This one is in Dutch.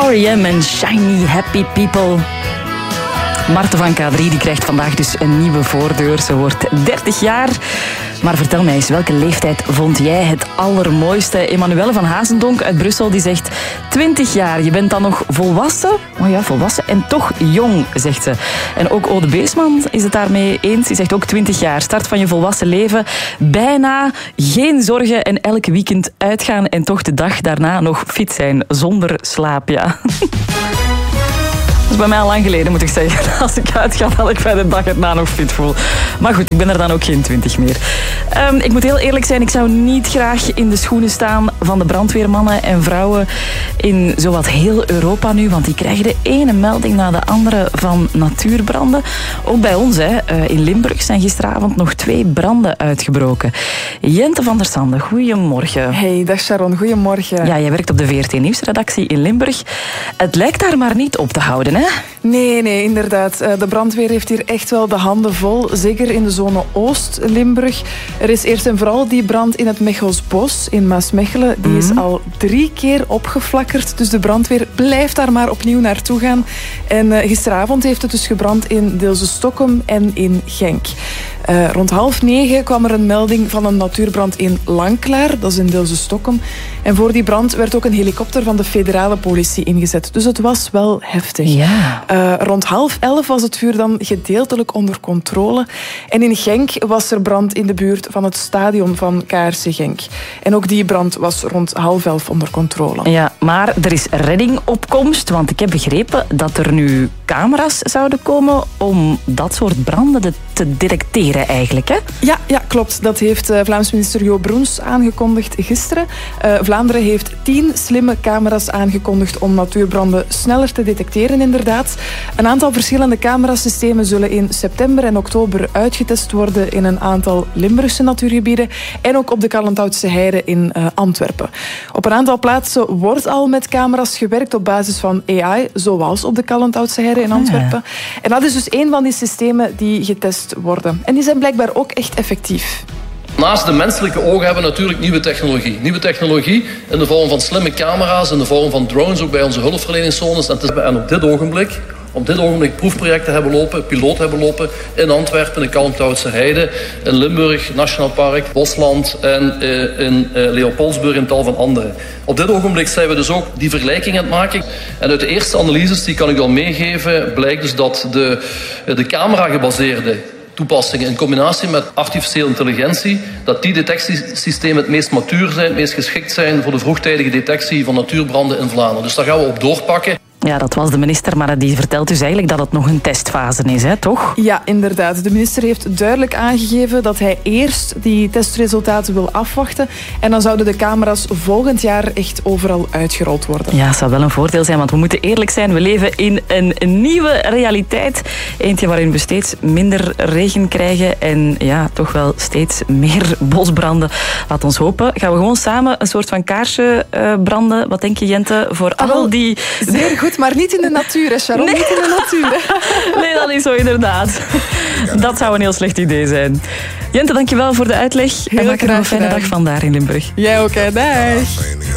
R.E.M. en Shiny Happy People. Marten van K3 die krijgt vandaag dus een nieuwe voordeur. Ze wordt 30 jaar. Maar vertel mij eens, welke leeftijd vond jij het allermooiste? Emmanuelle van Hazendonk uit Brussel die zegt 20 jaar. Je bent dan nog volwassen? Oh ja, volwassen en toch jong, zegt ze. En ook Ode Beesman is het daarmee eens. Die zegt ook 20 jaar. Start van je volwassen leven. Bijna geen zorgen en elk weekend uitgaan en toch de dag daarna nog fit zijn. Zonder slaap, ja. Dat is bij mij al lang geleden, moet ik zeggen. Als ik uitga, dat ik bij de dag erna nog fit voel. Maar goed, ik ben er dan ook geen 20 meer. Ik moet heel eerlijk zijn, ik zou niet graag in de schoenen staan van de brandweermannen en vrouwen in zowat heel Europa nu, want die krijgen de ene melding na de andere van natuurbranden. Ook bij ons, in Limburg, zijn gisteravond nog 2 branden uitgebroken. Jente van der Sande, goedemorgen. Hey, dag Sharon, goedemorgen. Ja, jij werkt op de VRT Nieuwsredactie in Limburg. Het lijkt daar maar niet op te houden, hè? Nee, inderdaad. De brandweer heeft hier echt wel de handen vol. Zeker in de zone Oost-Limburg. Er is eerst en vooral die brand in het Mechelsbos in Maasmechelen. Die is al 3 keer opgeflakkerd. Dus de brandweer blijft daar maar opnieuw naartoe gaan. En gisteravond heeft het dus gebrand in Deelze-Stokkum en in Genk. Rond 8:30 kwam er een melding van een natuurbrand in Lanklaar. Dat is in Deelze-Stokkum. En voor die brand werd ook een helikopter van de federale politie ingezet. Dus het was wel heftig. Ja. Rond 10:30 was het vuur dan gedeeltelijk onder controle. En in Genk was er brand in de buurt van het stadion van KRC Genk. En ook die brand was rond 10:30 onder controle. Ja, maar er is redding op komst, want ik heb begrepen dat er nu camera's zouden komen om dat soort branden te detecteren eigenlijk, hè? Ja, klopt. Dat heeft Vlaams minister Jo Broens aangekondigd gisteren. Vlaanderen heeft 10 slimme camera's aangekondigd om natuurbranden sneller te detecteren, inderdaad. Een aantal verschillende camerasystemen zullen in september en oktober uitgetest worden in een aantal Limburgse natuurgebieden en ook op de Kallentoutse Heide in Antwerpen. Op een aantal plaatsen wordt al met camera's gewerkt op basis van AI, zoals op de Kallentoutse Heide in Antwerpen. Ja. En dat is dus een van die systemen die getest worden. En die zijn blijkbaar ook echt effectief. Naast de menselijke ogen hebben we natuurlijk nieuwe technologie. Nieuwe technologie in de vorm van slimme camera's, in de vorm van drones, ook bij onze hulpverleningszones. En op dit ogenblik proefprojecten hebben lopen, piloot hebben lopen in Antwerpen, in Kallentoutse Heide, in Limburg, Nationaal Park, Bosland en in Leopoldsburg en tal van andere. Op dit ogenblik zijn we dus ook die vergelijking aan het maken. En uit de eerste analyses, die kan ik al meegeven, blijkt dus dat de camera-gebaseerde toepassingen in combinatie met artificiële intelligentie, dat die detectiesystemen het meest matuur zijn, het meest geschikt zijn voor de vroegtijdige detectie van natuurbranden in Vlaanderen. Dus daar gaan we op doorpakken. Ja, dat was de minister, maar die vertelt dus eigenlijk dat het nog een testfase is, hè, toch? Ja, inderdaad. De minister heeft duidelijk aangegeven dat hij eerst die testresultaten wil afwachten en dan zouden de camera's volgend jaar echt overal uitgerold worden. Ja, dat zou wel een voordeel zijn, want we moeten eerlijk zijn, we leven in een nieuwe realiteit. Eentje waarin we steeds minder regen krijgen en ja, toch wel steeds meer bosbranden. Laat ons hopen. Gaan we gewoon samen een soort van kaarsje branden? Wat denk je, Jente, voor al die... Zeer goed. Maar niet in de natuur, hè, Sharon? Nee. Niet in de natuur. Nee, dat is zo, inderdaad. Dat zou een heel slecht idee zijn. Jente, dankjewel voor de uitleg. Heel en maak er een fijne dag van daar in Limburg. Jij ook, hè. Dag.